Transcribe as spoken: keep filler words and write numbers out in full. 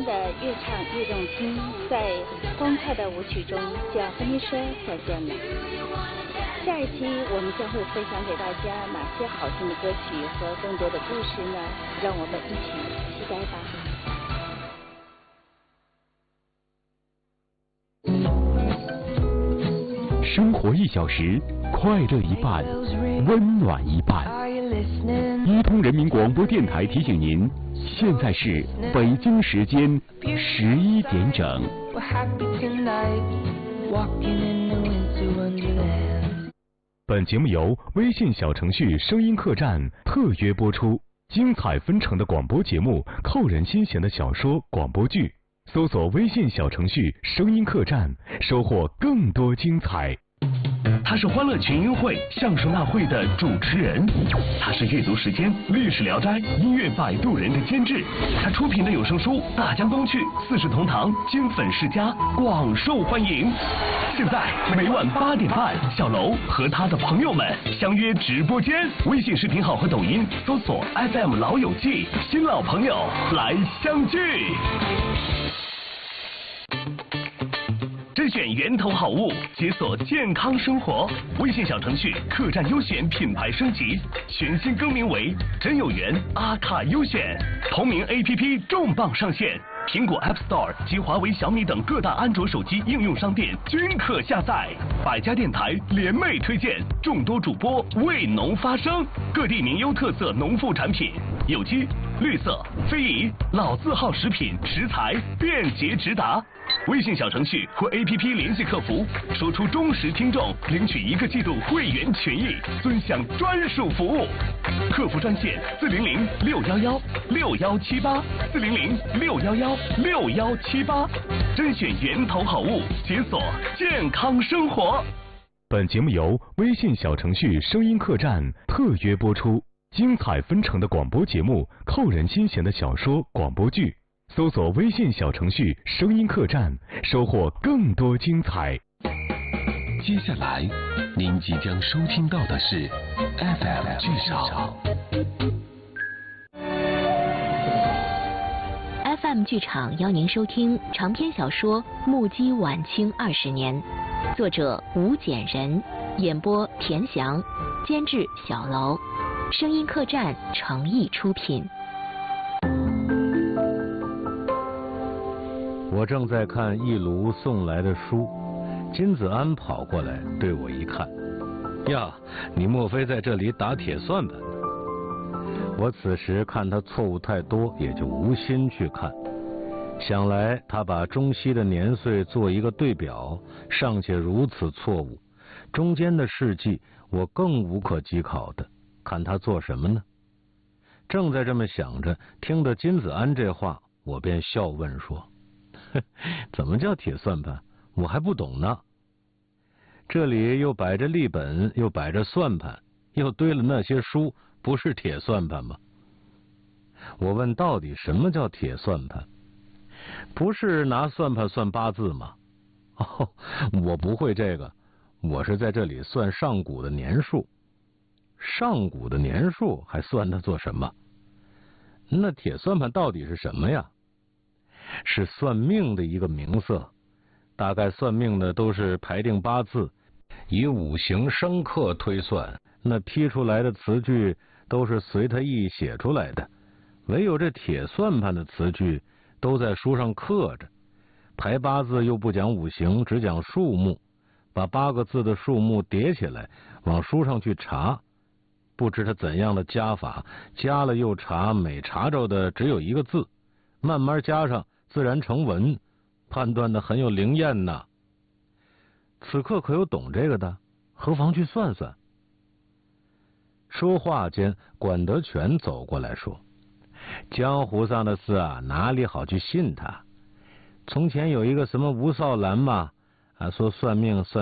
的越唱越动听，在欢快的舞曲中就要和你说再见了。下一期我们将会分享给大家哪些好听的歌曲和更多的故事呢？让我们一起期待吧。 生活一小时，快乐一半，温暖一半。伊通人民广播电台提醒您，现在是北京时间十一点整。本节目由微信小程序声音客栈特约播出，精彩纷呈的广播节目，扣人心弦的小说、广播剧。搜索微信小程序声音客栈，收获更多精彩。 他是欢乐群英会相声大会的主持人，他是阅读时间历史聊斋音乐摆渡人的监制，他出品的有声书《大江东去》四世同堂经粉世家广受欢迎。现在每晚八点半，小楼和他的朋友们相约直播间，微信视频号和抖音搜索 F M 老友记，新老朋友来相聚。甄选源头好物，解锁健康生活。微信小程序客栈优选品牌升级，全新更名为真有缘阿卡优选。同名 A P P 重磅上线，苹果 App Store 及华为、小米等各大安卓手机应用商店均可下载。百家电台联袂推荐，众多主播为农发声，各地名优特色农副产品，有机、绿色、非遗、老字号食品食材便捷直达。微信小程序或 A P P 联系客服，说出忠实听众，领取一个季度会员权益，尊享专属服务。客服专线四零零六幺幺六幺七八四零零六幺幺六幺七八，甄选源头好物，解锁健康生活。 本节目由微信小程序声音客栈特约播出，精彩纷呈的广播节目，扣人心弦的小说、广播剧。搜索微信小程序声音客栈，收获更多精彩。 接下来您即将收听到的是 F M 剧场。 F M 剧场邀您收听长篇小说《目击晚清二十年》，作者吴简人，演播田翔，监制小楼，声音客栈诚意出品。 我正在看一炉送来的书，金子安跑过来对我一看，呀，你莫非在这里打铁算盘？我此时看他错误太多，也就无心去看。想来他把中西的年岁做一个对表，尚且如此错误，中间的事迹我更无可稽考的，看他做什么呢？正在这么想着，听得金子安这话，我便笑问说，怎么叫铁算盘？我还不懂呢。这里又摆着历本，又摆着算盘，又堆了那些书，不是铁算盘吗？我问到底什么叫铁算盘？不是拿算盘算八字吗？哦，我不会这个，我是在这里算上古的年数。上古的年数还算它做什么？那铁算盘到底是什么呀？是算命的一个名色，大概算命的都是排定八字，以五行生克推算，那批出来的词句都是随他意写出来的，唯有这铁算盘的词句都在书上刻着，排八字又不讲五行，只讲数目，把八个字的数目叠起来往书上去查，不知他怎样的加法，加了又查，每查着的只有一个字，慢慢加上自然成文，判断的很有灵验呐。此刻可有懂这个的，何妨去算算。说话间，管德全走过来说，江湖上的事啊，哪里好去信他？从前有一个什么吴少兰嘛，啊，说算命算